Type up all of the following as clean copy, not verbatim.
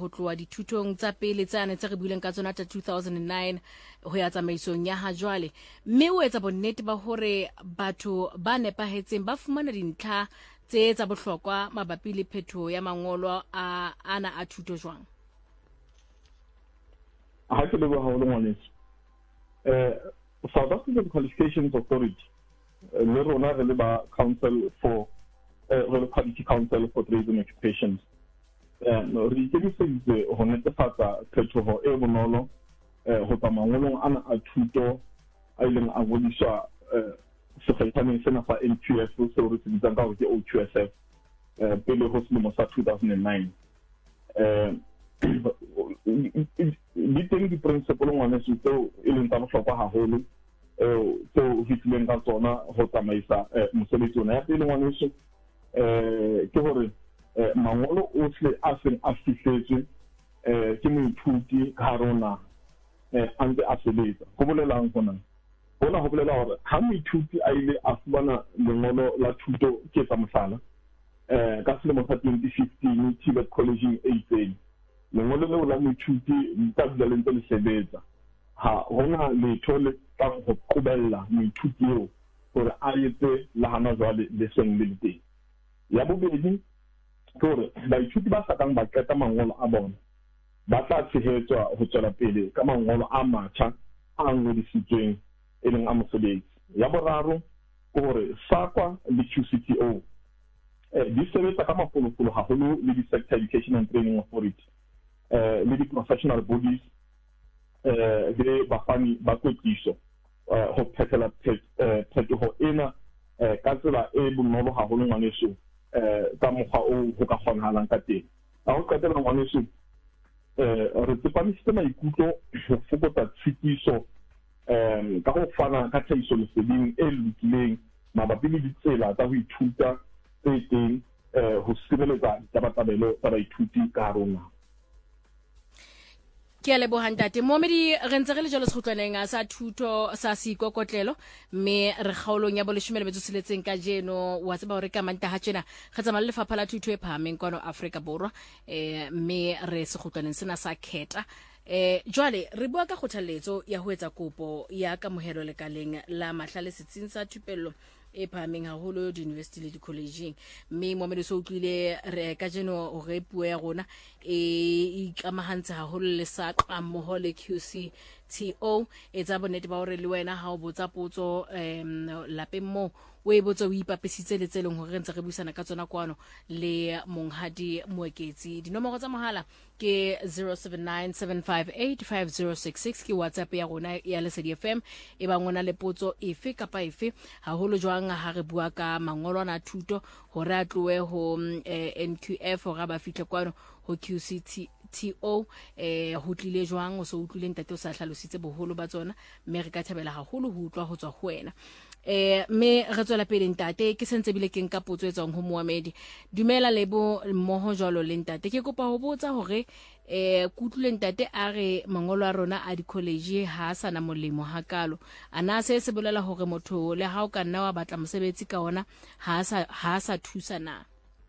ho tloa dithutong tsa pele tsane tse re buileng ka tsona ta 2009 ho ya tsamaisong ya ha jwale, mme o etsa bonnete ba hore batho ba nepahetseng ba fumana dintlha tse tsa bohlokwa mabapi le phetho ya mangolo ana a thuto jwang? Ha ke lebo haholo ngwaneso. South African Qualifications Authority le rona re le ba Council for Quality Council for Trades and Occupations. Re ikemiseditse ho netefatsa phetoho e bonolo ho tsa mangolong ana a thuto a ileng a ngodiswa sekgethaneng sena sa NQF seo re se bitsang ka hore ke OQSF pele ho selemo sa 2009. Di teng di-principle ngwaneso tseo e leng tsa bohlokwa haholo tseo ho tlileng ka tsona ho tsamaisa mosebetsi ona. Ya pele ngwaneso ke hore mangolo ohle a seng a fihletswe ke moithuti ka hare ho naha a ntse a sebetsa. Ho bolelang hona ho bolela hore ha moithuti a ile a fumana lengolo la thuto ke tsa mohlala ka selemo sa 2015 TVET College e itseng, lengolo leo la moithuti ka dula le ntse le sebetsa. Ha hona letho le tlang ho qobella moithuti eo hore a etse la hana jwale le seng le teng. Ya bobedi ke hore baithuti ba sa kang ba qeta mangolo a bona ba tla tshehetswa ho tswela pele ka mangolo a matjha a ngodisitsweng e leng a mosebetsi. Ya boraro ke hore SAQA le QCTO di sebetsa ka mafolofolo haholo le di-Sector Education and Training Authority le di-professional bodies le bafani ba kwetliso ho phethela phetoho ena ka tsela e bonolo haholo ngwaneso ka mokgwa o ho ka kgonahalang ka teng. Ha ho qetela ngwaneso re tsepamisitse maikutlo ho fokotsa tshitiso ka ho fana ka tlhahiso leseding e lokileng mabapi le ditsela tsa ho ithuta tse teng ho sireletsa ditabatabelo tsa baithuti ka hare ho naha. Ke a leboha ntate Mohamedi, re ntse re le jalo sekhutlwaneng sa thuto sa seikokotlelo, mme re kgaolong ya boleshome le metso seletseng ka jeno wa tseba hore ka Mantaha tjena re tsamaya le lefapha la thuto e phahameng kwano Afrika Borwa, mme re sekhutlwaneng sena sa kheta. Jwale re bua ka kgothaletso ya ho etsa kopo ya kamohelo lekaleng la mahlale setsing sa thupello e phahameng haholo di-university le di-collegeng, mme Mohamedi so utlwile re ka jeno hore puo ya rona e ikamahantse haholo le SAQA mmoho le QCTO. Etsa bonnete ba hore le wena ha o botsa potso lapeng moo o e botsa o ipapisitse le tseleng hore re ntse re buisana ka tsona kwano le monghadi moeketsi. Dinomoro tsa mohala ke 0797585066 ke WhatsApp ya rona ya Lesedi FM. E bang ona le potso efe kapa efe haholo jwang ha re bua ka mangolo a thuto hore a tlowe ho NQF hore ba fihle kwano ho QCTO ho tlile jwang o so utlwile ntate o sa hlalositse boholo ba tsona, mme re ka thabela haholo ho utlwa ho tswa ho wena. Me re tswela pele ntate ke sentse bile ke nka potso e tswang ho Mohamedi. Dumela lebo mmoho jwalo le ntate, ke kopa ho botsa hore kutlule ntate a re mangolo a rona a di-college ha sana molemo hakalo, ana se bolela hore motho le ha o ka nna wa batla mosebetsi ka ona ha sa thusa na?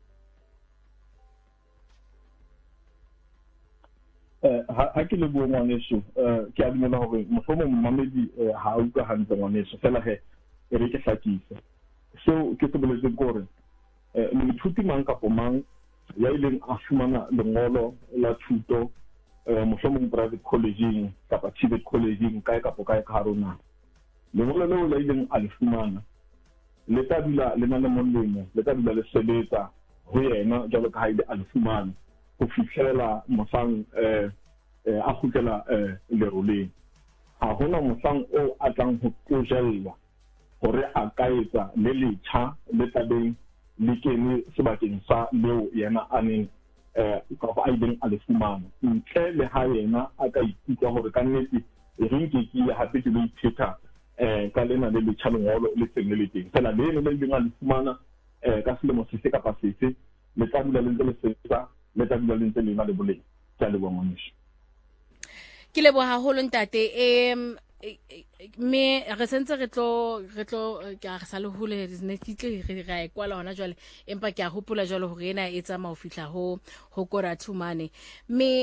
Ha ke le bua ngwaneso ke a dumela hore mohlomong Mohamedi ha utlwa hantle ngwaneso, fela he re ke hlakisa seo ke se boletseng ke hore moithuti mang kapa mang ya ileng a fumana lengolo la thuto mohlomong private collegeng kapa TVET collegeng kae kapa kae ka hare ho naha, lengolo leo la ileng a le fumana le tla dula le na le molemo, le tla dula le sebetsa ho yena jwalo ka ha ile a le fumana ho fihlela mohlang a kgutlela leroleng. Ha hona mohlang o a tlang ho tlojellwa hore a ka etsa le letjha le tabeng le kene sebakeng sa leo yena a neng kapa a ileng a le fumana, ntle le ha yena a ka ikutlwa hore ka nnete re nkekile hape ke lo itheta ka lena le letjha lengolo le seng le teng. Fela le le ileng a le fumana ka selemo sefe kapa sefe le tla dula le ntse le sebetsa, le tla dula le ntse le na le boleng. Ke a leboha ngwaneso. Ke leboha haholo ntate. Me re sentse re tlo ka re sa le hole ne ke tle re ga kwala hona jwale, empa ke a hopola jwale hore ena e tsamaya ho fihla ho Kora Thumane. Me